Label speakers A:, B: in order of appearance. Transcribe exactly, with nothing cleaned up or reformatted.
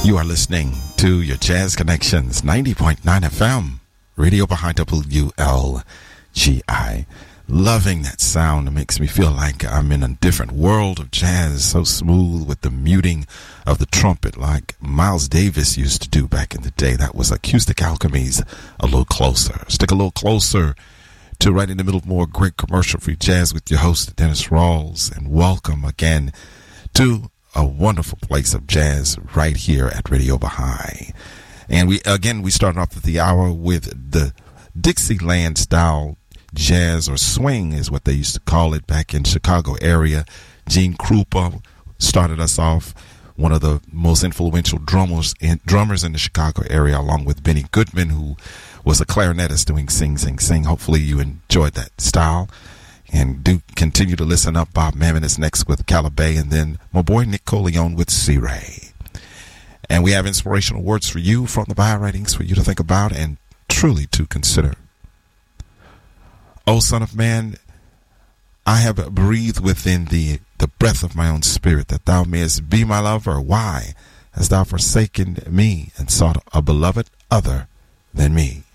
A: You are listening to your Jazz Connections, ninety point nine F M, Radio Baha'i W L G I. Loving that sound. It makes me feel like I'm in a different world of jazz, so smooth with the muting of the trumpet like Miles Davis used to do back in the day. That was Acoustic Alchemy's A Little Closer. Stick a little closer to right in the middle of more great commercial-free jazz with your host, Dennis Rawls, and welcome again to a wonderful place of jazz right here at Radio Baha'i. And we again, we started off the hour with the Dixieland style jazz, or swing is what they used to call it back in Chicago area. Gene Krupa started us off, one of the most influential drummers in, drummers in the Chicago area, along with Benny Goodman, who was a clarinetist doing Sing, Sing, Sing. Hopefully you enjoyed that style. And do continue to listen up. Bob Mammon is next with Calabay, and then my boy Nick Coleon with C-Ray. And we have inspirational words for you from the Baha'i writings for you to think about and truly to consider. O Son of Man, I have breathed within thee the breath of my own spirit, that thou mayest be my lover. Why hast thou forsaken me and sought a beloved other than me?